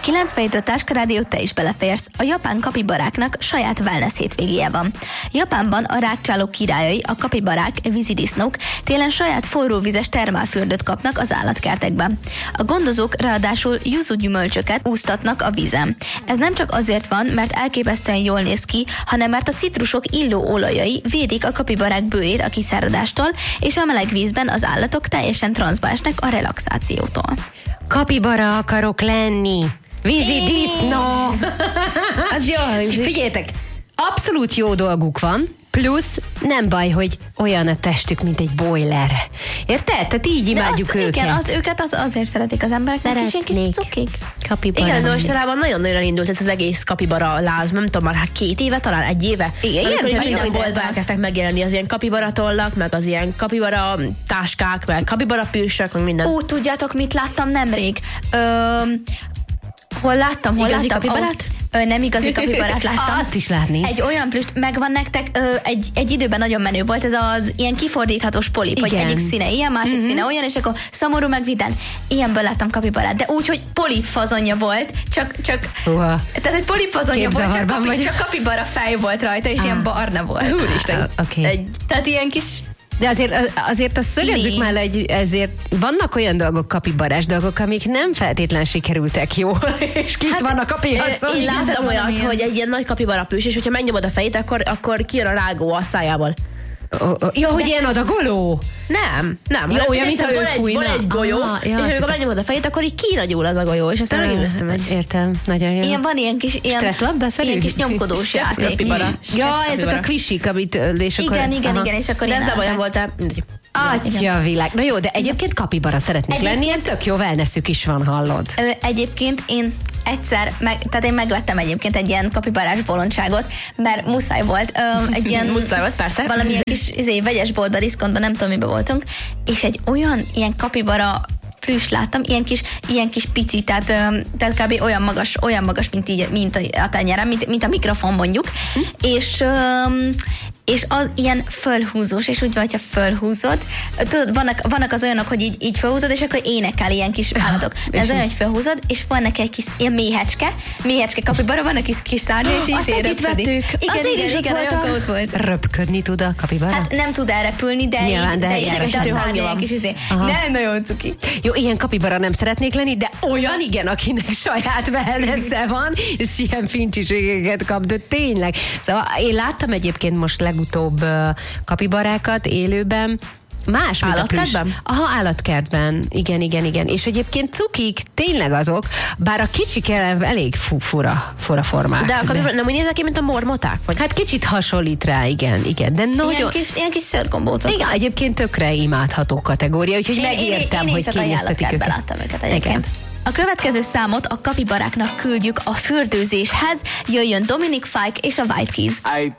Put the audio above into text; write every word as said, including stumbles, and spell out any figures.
kilencvenhét Táska Rádió, te is beleférsz. A japán kapibaráknak saját wellness hétvégéje van. Japánban a rákcsálók királyai, a kapibarák, vízidisznók télen saját forróvizes termálfürdőt kapnak az állatkertekben. A gondozók ráadásul yuzu gyümölcsöket úsztatnak a vízen. Ez nem csak azért van, mert elképesztően jól néz ki, hanem mert a citrusok illó olajai védik a kapibarák bőrét a kiszáradástól, és a meleg vízben az állatok teljesen transzba esnek a relaxációtól. Kapibara akarok lenni. Vízi disznó. Az jó. Figyeljetek, abszolút jó dolguk van, plusz nem baj, hogy olyan a testük, mint egy boiler. Érted? Tehát így imádjuk az, őket. Igen, az, őket az, azért szeretik az emberek, mert kis, kis cukik. Kapibara. Igen, de mostanában nagyon-nagyon indult ez az egész kapibara láz, nem tudom, már hát két éve, talán egy éve. Igen, amikor ilyen, minden ilyen boltban elkezdtek megjelenni az ilyen kapibara tollak, meg az ilyen kapibara táskák, meg kapibara pülsök, meg minden. Ó, tudjátok, mit láttam nemrég? Ö, hol láttam? Hol Igazi láttam? kapibarát? Ö, nem igazi kapibarát láttam. Azt is látni. Egy olyan plüst, megvan nektek, ö, egy, egy időben nagyon menő volt ez az ilyen kifordíthatós polip, hogy egyik színe ilyen, másik uh-huh. színe olyan, és akkor szomorú meg vidám. Ilyenből láttam kapibarát, de úgy, hogy polip fazonja volt, csak, csak Uha. tehát egy polip fazonja volt, csak, kapi, csak kapibara fej volt rajta, és ah. ilyen barna volt. Úristen. Ah, okay. Egy, tehát ilyen kis... De azért, azért azt szögezzük már, hogy ezért vannak olyan dolgok, kapibarás dolgok, amik nem feltétlen sikerültek jól, és kit hát, vannak a piacon. Én láttam olyat, ilyen. hogy egy ilyen nagy kapibara plüss, és hogyha megnyomod a fejét, akkor, akkor kijön a rágó a szájából. Oh, oh. Ja, hogy ilyen adagoló? Nem, nem. Jó, olyan, mint ha van ő egy, fújna. van egy golyó, Aha, ja, és amikor megnyomod a fejét, akkor így kínagyul az a golyó, és aztán megint összemegy. Értem, nagyon jó. Ilyen van ilyen kis, ilyen, ilyen kis nyomkodós játék. Ja, ezek a kvisik, amit... És igen, akkor, igen, aha. igen, és akkor de én ezzel olyan voltál. Atya világ. Na jó, de egyébként kapibara szeretnék egyébként... lenni, ilyen tök jó wellnessük is van, hallod. Ö, egyébként én egyszer, meg, tehát én megvettem egyébként egy ilyen kapibarás bolondságot, mert muszáj volt. Ö, egy ilyen, muszáj volt, persze. Valamilyen kis izé, vegyes boltban, diszkontban, nem tudom, miben voltunk, és egy olyan ilyen kapibara plüss láttam, ilyen kis, ilyen kis pici, tehát, ö, tehát kb. olyan magas, olyan magas, mint, így, mint a, a tenyerem, mint, mint a mikrofon mondjuk, hm? és ö, és az ilyen fölhúzós, és úgy van, hogyha fölhúzod, tudod, vannak, vannak az olyanok, hogy így, így fölhúzod, és akkor énekel ilyen kis állatok. De ez olyan, hogy fölhúzod, és van neki egy kis ilyen méhecske, méhecske kapibara, vannak kis, kis szárnya, és így szétröpködik. Igen, igen, igen, olyan ott volt. Röpködni tud a kapibara? Hát nem tud elrepülni, de nyilván, így, de, de, de, de a szárnya kis izé. Nem, nagyon cuki. Jó, ilyen kapibara nem szeretnék lenni, de olyan igen, akinek saját wellness-e van, és ilyen fincsiségeket kap, de tényleg. Szóval én láttam egyébként most legutóbb uh, kapibarákat élőben, más, mint állatkertben? A plüss. Aha, állatkertben. Igen, igen, igen. És egyébként cukik tényleg azok, bár a kicsik elég fu- fura, fura formák. De a kapibara nem úgy néznek ki, mint a mormoták? Vagy? Hát kicsit hasonlít rá, igen, igen. De nagyon... Ilyen kis, ilyen kis szőrgombótok. Igen, egyébként tökre imádható kategória, úgyhogy én, megértem, én, én, hogy kényeztetik őket. láttam őket egyébként. Igen. A következő számot a kapibaráknak küldjük a fürdőzéshez, jöjjön Dominic Fike és a White Keys. I